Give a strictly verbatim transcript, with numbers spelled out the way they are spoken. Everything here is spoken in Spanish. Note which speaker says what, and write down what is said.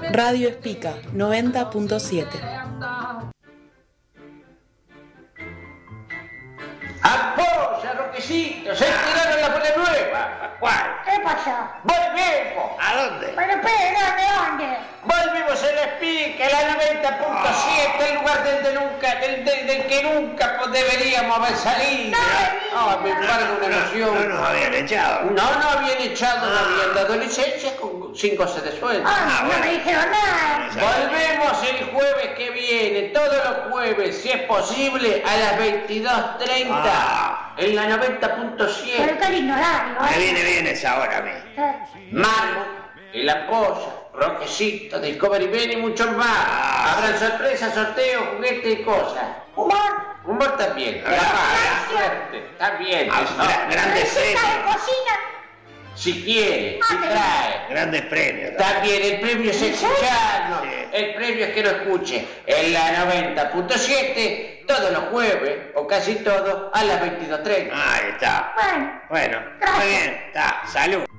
Speaker 1: Radio Espica noventa punto siete.
Speaker 2: ¡Apoya, Roquecito! ¡Se tiraron la bola nueva!
Speaker 3: ¿Cuál?
Speaker 4: ¿Qué pasó?
Speaker 2: ¡Volvemos!
Speaker 3: ¿A dónde?
Speaker 4: Pero espera, ¿de dónde?
Speaker 2: Volvimos a la Espica, la noventa punto siete, el lugar del, de nunca, del, del, del que nunca pues, deberíamos haber salido. No, me embargo una emoción.
Speaker 3: No nos habían echado.
Speaker 2: No, no habían echado, no habían dado licencia con sin goce de sueldo.
Speaker 4: Ah, no
Speaker 3: bueno.
Speaker 4: me dijeron nada.
Speaker 2: Volvemos el jueves que viene, todos los jueves, si es posible, a las veintidós treinta,
Speaker 3: Ah.
Speaker 2: en la noventa punto
Speaker 4: Pero
Speaker 2: siete.
Speaker 4: qué lindo horario,
Speaker 3: Me
Speaker 4: ¿eh?
Speaker 3: viene bien esa hora a mí.
Speaker 4: Eh,
Speaker 2: Marmo, el Ampolla, Roquecito, Discovery Ben y muchos más.
Speaker 3: Ah.
Speaker 2: Habrán sorpresas, sorteos, juguetes y cosas.
Speaker 4: Humor,
Speaker 2: Humor también.
Speaker 3: Ah.
Speaker 2: La suerte, también.
Speaker 3: Ah,
Speaker 2: eso.
Speaker 3: gra- grandes
Speaker 4: receta de
Speaker 3: premios.
Speaker 4: cocina.
Speaker 2: Si quiere, si
Speaker 4: Ah,
Speaker 2: trae.
Speaker 3: Grandes premios.
Speaker 2: También el premio es escucharnos.
Speaker 3: Sí.
Speaker 2: El premio es que lo escuche en la noventa punto siete todos los jueves, o casi todos, a las veintidós treinta.
Speaker 3: Ahí está.
Speaker 4: Bueno,
Speaker 3: Bueno,
Speaker 4: Gracias.
Speaker 3: muy bien. Está. Salud.